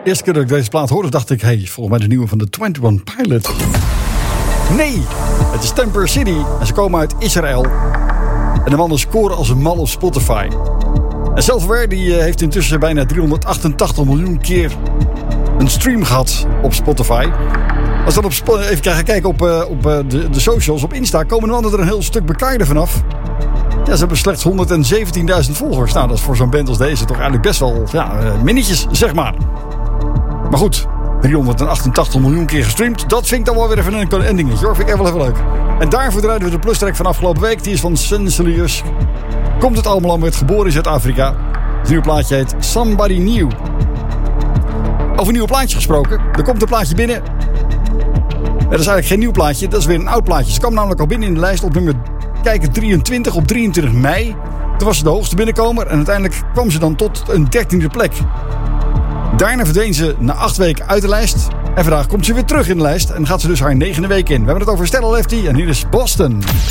eerste keer dat ik deze plaat hoorde, dacht ik... hey, volgens mij de nieuwe van de 21 Pilot. Nee, het is Temper City. En ze komen uit Israël. En de mannen scoren als een mal op Spotify. En Self-Aware die heeft intussen bijna 388 miljoen keer een stream gehad op Spotify. Als we dan even gaan kijken op de socials, op Insta... komen de mannen er een heel stuk bekijkter vanaf. Ja, ze hebben slechts 117.000 volgers. Nou, dat is voor zo'n band als deze toch eigenlijk best wel minnetjes, zeg maar. Maar goed, 388 miljoen keer gestreamd. Dat vind ik dan wel weer even een dingetje, hoor. Vind ik echt wel even leuk. En daarvoor draaien we de plustrack van afgelopen week. Die is van Senselius. Komt het allemaal met geboren in Zuid-Afrika. Het nieuwe plaatje heet Somebody New. Over nieuwe plaatjes gesproken. Er komt een plaatje binnen. Dat is eigenlijk geen nieuw plaatje. Dat is weer een oud plaatje. Ze kwam namelijk al binnen in de lijst op nummer 23 op 23 mei. Toen was ze de hoogste binnenkomer. En uiteindelijk kwam ze dan tot een 13e plek. Daarna verdween ze na 8 weken uit de lijst. En vandaag komt ze weer terug in de lijst. En gaat ze dus haar 9e week in. We hebben het over Stella Lefty. En hier is Boston.